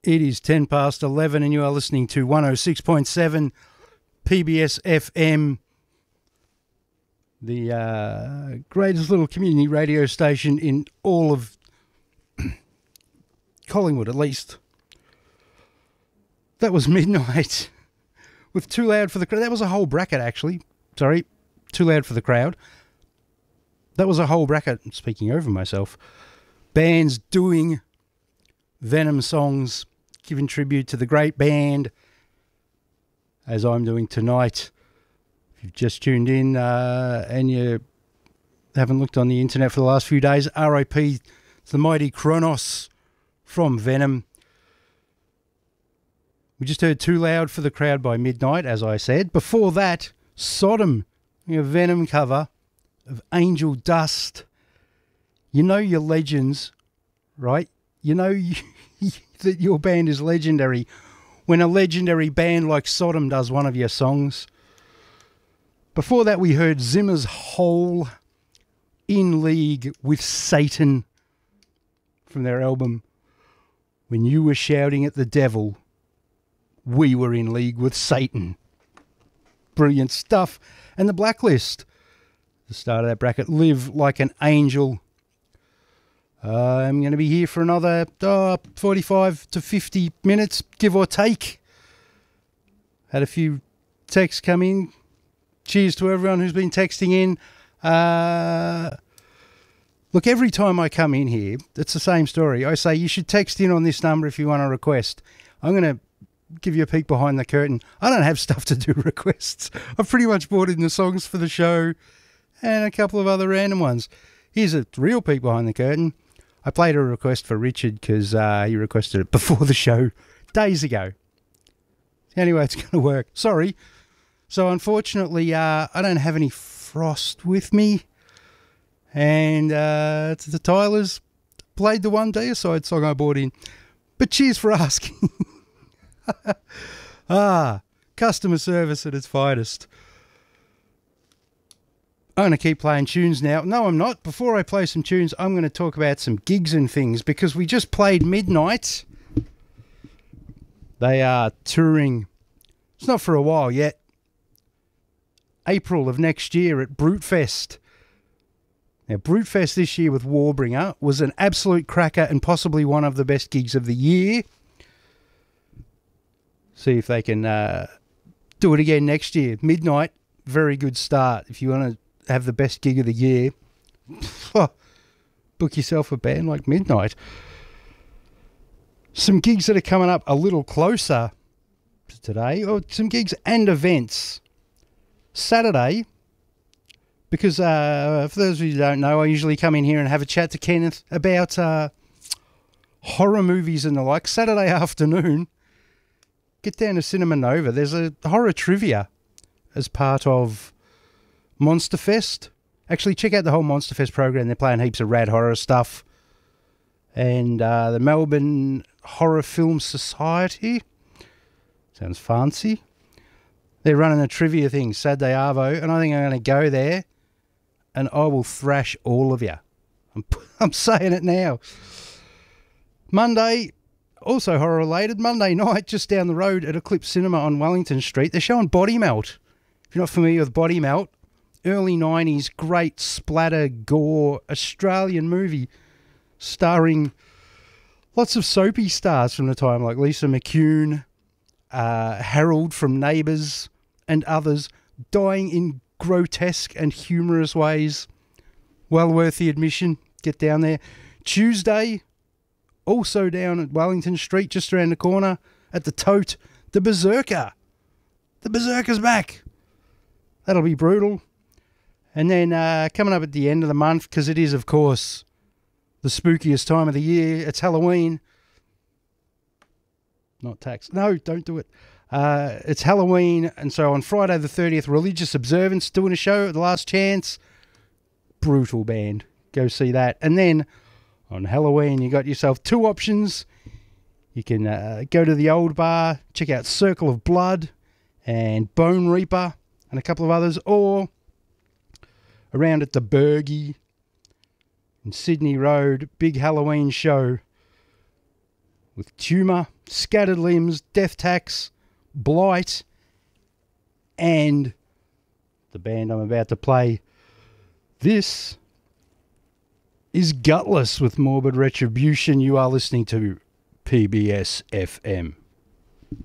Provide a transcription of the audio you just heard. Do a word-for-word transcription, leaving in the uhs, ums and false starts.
It is ten past eleven and you are listening to one oh six point seven P B S F M, the uh, greatest little community radio station in all of Collingwood, at least. That was Midnight with Too Loud for the Crowd. That was a whole bracket, actually. Sorry, Too Loud for the Crowd. That was a whole bracket, speaking over myself. Bands doing Venom songs, giving tribute to the great band, as I'm doing tonight. If you've just tuned in uh, and you haven't looked on the internet for the last few days, R I P to the mighty Kronos from Venom. We just heard Too Loud for the Crowd by Midnight, as I said. Before that, Sodom, a Venom cover of Angel Dust. You know your legends, right? You know you, that your band is legendary when a legendary band like Sodom does one of your songs. Before that, we heard Zimmer's Hole, In League with Satan, from their album When You Were Shouting at the Devil, We Were in League with Satan. Brilliant stuff. And The Blacklist, the start of that bracket, Live Like an Angel. Uh, I'm going to be here for another uh, forty-five to fifty minutes, give or take. Had a few texts come in. Cheers to everyone who's been texting in. Uh, look, every time I come in here, it's the same story. I say you should text in on this number if you want a request. I'm going to give you a peek behind the curtain. I don't have stuff to do requests. I've pretty much brought in the songs for the show and a couple of other random ones. Here's a real peek behind the curtain. I played a request for Richard because uh, he requested it before the show days ago. Anyway, it's going to work. Sorry. So unfortunately, uh, I don't have any frost with me. And uh, the Tylers played the one Deicide song I brought in. But cheers for asking. ah, customer service at its finest. I'm going to keep playing tunes now. No, I'm not. Before I play some tunes, I'm going to talk about some gigs and things because we just played Midnight. They are touring. It's not for a while yet. April of next year at Brutefest. Now, Brutefest this year with Warbringer was an absolute cracker and possibly one of the best gigs of the year. See if they can uh, do it again next year. Midnight, very good start. If you want to have the best gig of the year, book yourself a band like Midnight. Some gigs that are coming up a little closer to today, or some gigs and events. Saturday, because uh, for those of you who don't know, I usually come in here and have a chat to Kenneth about uh, horror movies and the like. Saturday afternoon, get down to Cinema Nova. There's a horror trivia as part of Monster Fest. Actually, check out the whole Monster Fest program. They're playing heaps of rad horror stuff. And uh, the Melbourne Horror Film Society. Sounds fancy. They're running a trivia thing, Saturday Arvo, and I think I'm going to go there and I will thrash all of you. I'm, I'm saying it now. Monday, also horror related, Monday night, just down the road at Eclipse Cinema on Wellington Street, they're showing Body Melt. If you're not familiar with Body Melt, early nineties, great splatter, gore, Australian movie starring lots of soapy stars from the time, like Lisa McCune, uh, Harold from Neighbours, and others, dying in grotesque and humorous ways. Well worth the admission. Get down there. Tuesday, also down at Wellington Street, just around the corner, at the Tote, the Berserker. The Berserker's back. That'll be brutal. And then uh, coming up at the end of the month, because it is, of course, the spookiest time of the year, it's Halloween. Not tax. No, don't do it. Uh, it's Halloween, and so on Friday the thirtieth, Religious Observance doing a show at the Last Chance. Brutal band. Go see that. And then on Halloween, you got yourself two options. You can uh, go to the Old Bar, check out Circle of Blood and Bone Reaper and a couple of others, or around at the Bergie in Sydney Road, big Halloween show with Tumour, Scattered Limbs, Death Tax, Blight, and the band I'm about to play. This is Gutless with Morbid Retribution. You are listening to P B S F M.